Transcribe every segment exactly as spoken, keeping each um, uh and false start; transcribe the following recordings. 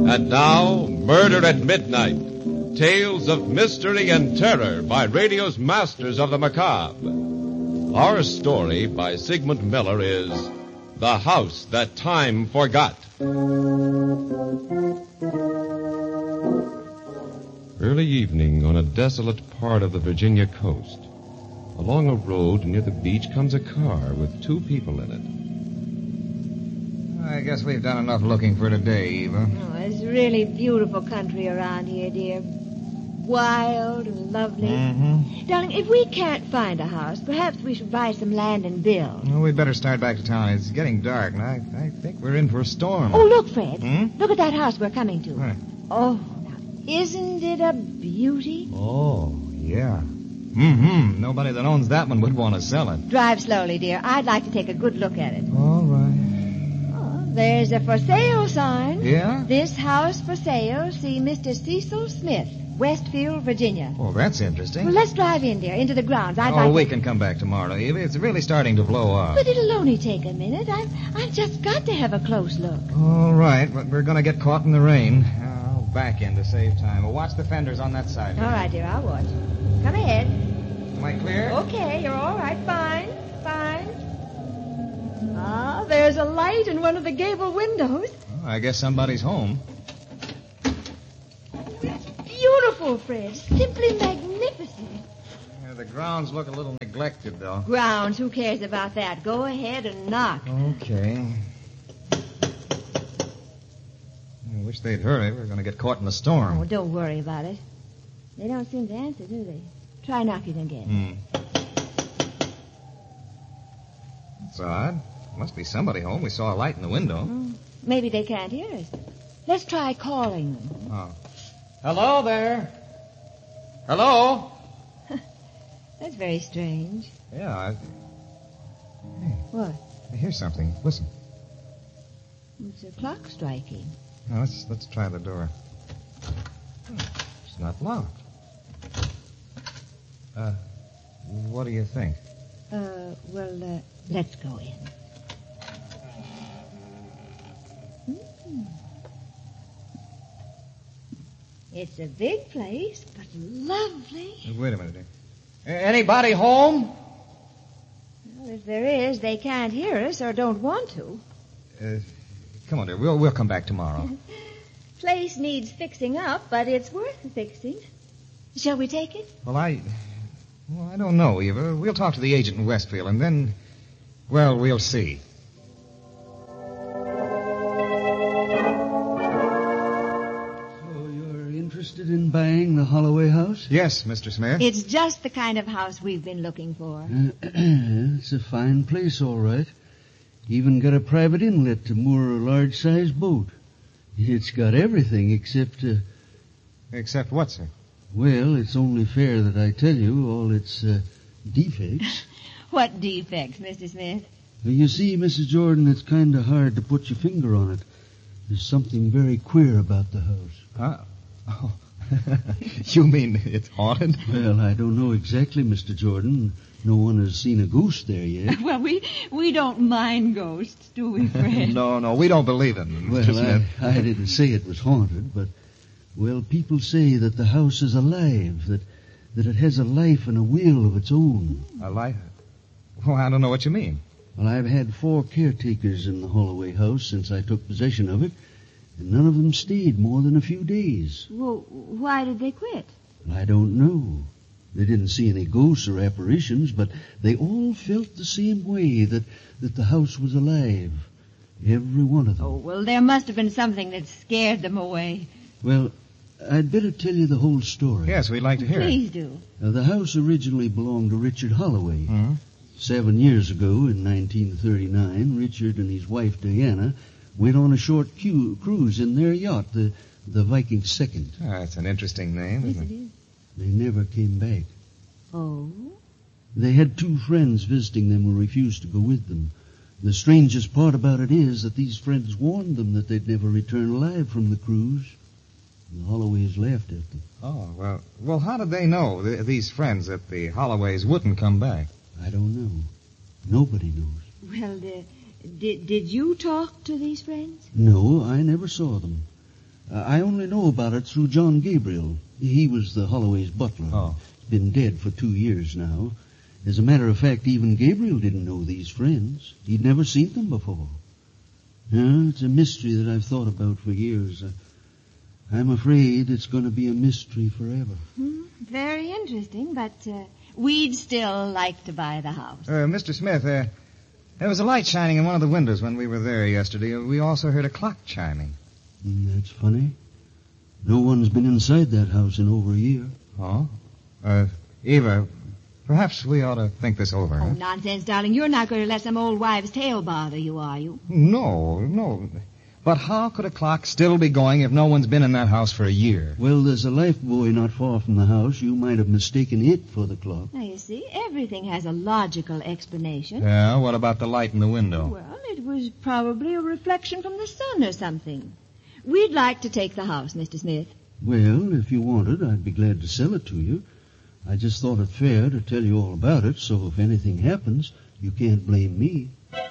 And now, Murder at Midnight. Tales of mystery and terror by radio's masters of the macabre. Our story by Sigmund Miller is The House That Time Forgot. Early evening on a desolate part of the Virginia coast. Along a road near the beach comes a car with two people in it. I guess we've done enough looking for today, Eva. Oh, it's really beautiful country around here, dear. Wild and lovely. Mm-hmm. Darling, if we can't find a house, perhaps we should buy some land and build. Well, we'd better start back to town. It's getting dark, and I, I think we're in for a storm. Oh, look, Fred. Hmm? Look at that house we're coming to. Right. Oh, now, isn't it a beauty? Oh, yeah. Mm-hmm. Nobody that owns that one would want to sell it. Drive slowly, dear. I'd like to take a good look at it. All right. Oh, there's a for sale sign. Yeah? This house for sale. See Mister Cecil Smith, Westfield, Virginia. Oh, that's interesting. Well, let's drive in, dear, into the grounds. I'd oh, like we to... can come back tomorrow, Eva. It's really starting to blow up. But it'll only take a minute. I've, I've just got to have a close look. All right, but we're going to get caught in the rain. I'll back in to save time. Well, watch the fenders on that side. All right, dear, I'll watch. Come ahead. Am I clear? Okay, you're all right. Fine, fine. Ah, there's a light in one of the gable windows. Oh, I guess somebody's home. It's beautiful, Fred. Simply magnificent. Yeah, the grounds look a little neglected, though. Grounds, who cares about that? Go ahead and knock. Okay. I wish they'd hurry. We're going to get caught in the storm. Oh, don't worry about it. They don't seem to answer, do they? Try knocking again. Hmm. It's odd. Must be somebody home. We saw a light in the window. Oh, maybe they can't hear us. Let's try calling them. Oh. Hello there. Hello? That's very strange. Yeah, I... Hey, What? I hear something. Listen. It's a clock striking. Now, let's, let's try the door. Hmm, it's not locked. Uh, what do you think? Uh, well, uh, let's go in. Hmm. It's a big place, but lovely. Wait a minute, dear. Anybody home? Well, if there is, they can't hear us or don't want to. Uh, come on, dear. We'll, we'll come back tomorrow. Place needs fixing up, but it's worth fixing. Shall we take it? Well, I... Well, I don't know, Eva. We'll talk to the agent in Westfield, and then... Well, we'll see. So you're interested in buying the Holloway house? Yes, Mister Smith. It's just the kind of house we've been looking for. It's a fine place, all right. Even got a private inlet to moor a large-sized boat. It's got everything except... Uh, Except what, sir? well, it's only fair that I tell you all its uh, defects. What defects, Mister Smith? You see, Missus Jordan, it's kind of hard to put your finger on it. There's something very queer about the house. Huh? Oh. You mean it's haunted? Well, I don't know exactly, Mister Jordan. No one has seen a ghost there yet. Well, we we don't mind ghosts, do we, Fred? No, no, we don't believe in Mister Well, Smith. I, I didn't say it was haunted, but, well, people say that the house is alive, that that it has a life and a will of its own. A life? Well, I don't know what you mean. Well, I've had four caretakers in the Holloway house since I took possession of it, and none of them stayed more than a few days. Well, why did they quit? Well, I don't know. They didn't see any ghosts or apparitions, but they all felt the same way, that, that the house was alive. Every one of them. Oh, well, there must have been something that scared them away. Well, I'd better tell you the whole story. Yes, we'd like to hear Please it. do. Now, the house originally belonged to Richard Holloway. Hmm? Seven years ago, in nineteen thirty-nine, Richard and his wife, Diana, went on a short cu- cruise in their yacht, the, the Viking Second. Oh, that's an interesting name, Yes, isn't it it? is. They never came back. Oh? They had two friends visiting them who refused to go with them. The strangest part about it is that these friends warned them that they'd never return alive from the cruise. The Holloways laughed at them. Oh, well, well, how did they know, th- these friends, that the Holloways wouldn't come back? I don't know. Nobody knows. Well, uh, did, did you talk to these friends? No, I never saw them. Uh, I only know about it through John Gabriel. He was the Holloway's butler. Oh. He's been dead for two years now. As a matter of fact, even Gabriel didn't know these friends. He'd never seen them before. Yeah, it's a mystery that I've thought about for years. Uh, I'm afraid it's going to be a mystery forever. Hmm, very interesting, but uh, we'd still like to buy the house. Uh, Mister Smith, uh, there was a light shining in one of the windows when we were there yesterday. We also heard a clock chiming. Mm, that's funny. No one's been inside that house in over a year. Oh? Uh, Eva, perhaps we ought to think this over. Oh, huh? nonsense, darling. You're not going to let some old wives' tale bother you, are you? No, no. But how could a clock still be going if no one's been in that house for a year? Well, there's a life buoy not far from the house. You might have mistaken it for the clock. Now, you see, everything has a logical explanation. Yeah, what about the light in the window? Well, it was probably a reflection from the sun or something. We'd like to take the house, Mister Smith. Well, if you wanted, I'd be glad to sell it to you. I just thought it fair to tell you all about it, so if anything happens, you can't blame me.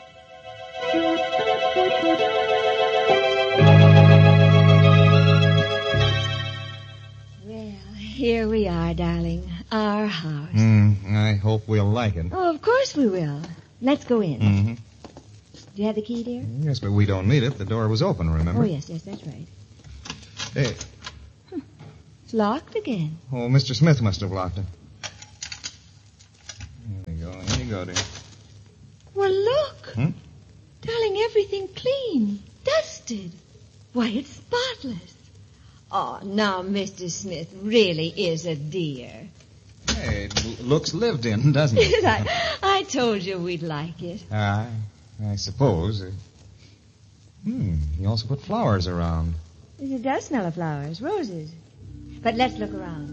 Well, here we are, darling. Our house. Mm, I hope we'll like it. Oh, of course we will. Let's go in. Mm-hmm. Do you have the key, dear? Yes, but we don't need it. The door was open, remember? Oh, yes, yes, that's right. Hey. It's locked again. Oh, Mister Smith must have locked it. Here you go. Here you go, dear. Well, look. Hmm? Darling, everything clean. Dusted. Why, it's spotless. Oh, now, Mister Smith really is a dear. Hey, it l- looks lived in, doesn't it? I, I told you we'd like it. I, I suppose. Uh, hmm, you also put flowers around. It does smell of flowers, roses. But let's look around.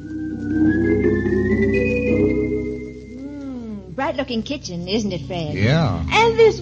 Mm, bright-looking kitchen, isn't it, Fred? Yeah. And this